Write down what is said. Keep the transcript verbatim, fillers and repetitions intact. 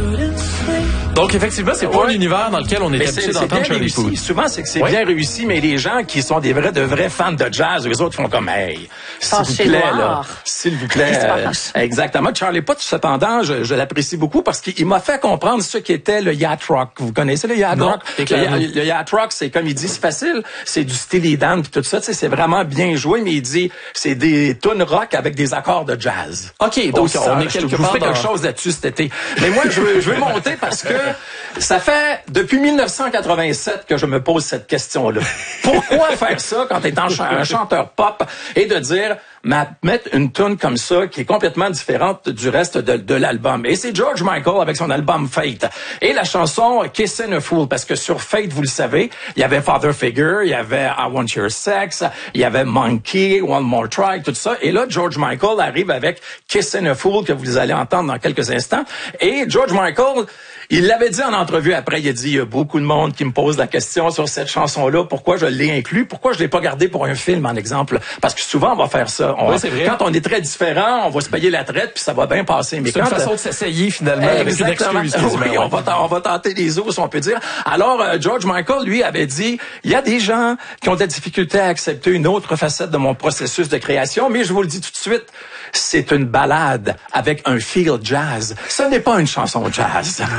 Donc, effectivement, c'est pas ouais. l'univers dans lequel on est mais habitué d'entendre Charlie Puth. Souvent, c'est que c'est ouais. bien réussi, mais les gens qui sont des vrais, de vrais fans de jazz, eux autres font comme, hey, s'il vous plaît, là, s'il vous plaît. Euh, exactement. Charlie Puth, cependant, je, je l'apprécie beaucoup parce qu'il m'a fait comprendre ce qu'était le yacht rock. Vous connaissez le yacht non, rock? Le, le yacht rock, c'est comme il dit, c'est facile. C'est du Steely Dan pis tout ça, tu sais, c'est vraiment bien joué, mais il dit, c'est des tunes rock avec des accords de jazz. OK, donc oh, on ça, est quelque je, part je vous fais dans... quelque chose là-dessus cet été. Mais moi, je veux, je veux monter parce que ça fait depuis mille neuf cent quatre-vingt-sept que je me pose cette question-là. Pourquoi faire ça quand t'es un, ch- un chanteur pop et de dire mettre une tune comme ça qui est complètement différente du reste de, de l'album. Et c'est George Michael avec son album Fate. Et la chanson Kissin' a Fool, parce que sur Fate, vous le savez, il y avait Father Figure, il y avait I Want Your Sex, il y avait Monkey, One More Try, tout ça. Et là, George Michael arrive avec Kissin' a Fool que vous allez entendre dans quelques instants. Et George Michael, il l'avait dit en entrevue après, il a dit, il y a beaucoup de monde qui me pose la question sur cette chanson-là, pourquoi je l'ai inclus, pourquoi je l'ai pas gardé pour un film, en exemple. Parce que souvent, on va faire ça. On oui, va, c'est vrai. Quand on est très différent, on va se payer la traite, puis ça va bien passer. Mais c'est quand une façon de s'essayer, finalement, exactement. avec une excuse. Oui, on va, on va tenter les os, on peut dire. Alors, euh, George Michael, lui, avait dit, il y a des gens qui ont de la difficulté à accepter une autre facette de mon processus de création, mais je vous le dis tout de suite, c'est une ballade avec un feel jazz. Ce n'est pas une chanson jazz.